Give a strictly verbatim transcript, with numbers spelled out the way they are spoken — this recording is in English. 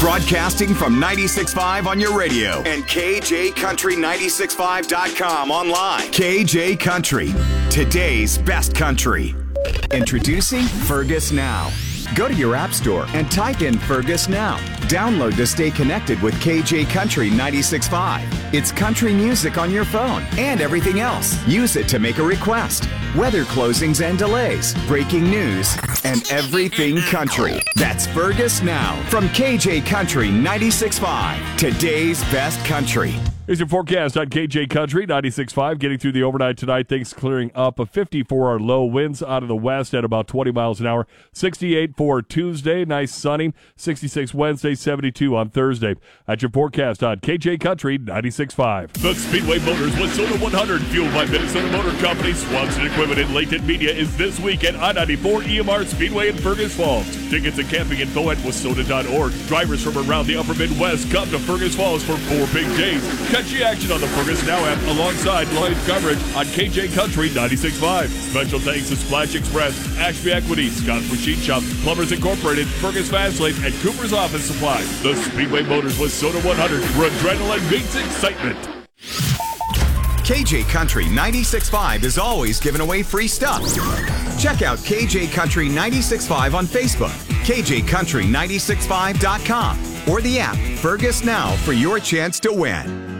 Broadcasting from ninety-six point five on your radio and K J Country ninety-six point five dot com online. K J Country, today's best country. Introducing Fergus Now. Go to your app store and type in Fergus Now. Download to stay connected with K J Country ninety-six point five. It's country music on your phone and everything else. Use it to make a request. Weather closings and delays, breaking news, and everything country. That's Fergus Now from K J Country ninety-six point five. Today's best country. Here's your forecast on K J Country ninety-six point five. Getting through the overnight tonight, things clearing up. A fifty for our low, winds out of the west at about twenty miles an hour. sixty-eight for Tuesday, nice sunny. sixty-six Wednesday, seventy-two on Thursday. That's your forecast on K J Country ninety-six point five. The Speedway Motors Wayzata one hundred, fueled by Minnesota Motor Company. Swanson Equipment and Layton Media is this week at I ninety-four E M R Speedway in Fergus Falls. Tickets and camping info at wayzata dot org. Drivers from around the upper Midwest come to Fergus Falls for four big days. Catch the action on the Fergus Now app alongside live coverage on K J Country ninety-six point five. Special thanks to Splash Express, Ashby Equity, Scott's Machine Shop, Plumbers Incorporated, Fergus Fastlane, and Cooper's Office Supply. The Speedway Motors Wayzata one hundred, where adrenaline meets excitement. K J Country ninety-six point five is always giving away free stuff. Check out K J Country ninety-six point five on Facebook, K J Country ninety-six point five dot com, or the app Fergus Now for your chance to win.